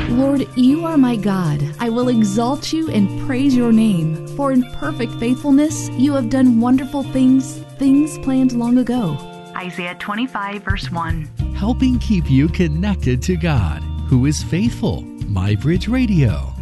Lord, you are my God. I will exalt you and praise your name. For in perfect faithfulness, you have done wonderful things, things planned long ago. Isaiah 25, verse 1. Helping keep you connected to God, who is faithful. MyBridge Radio.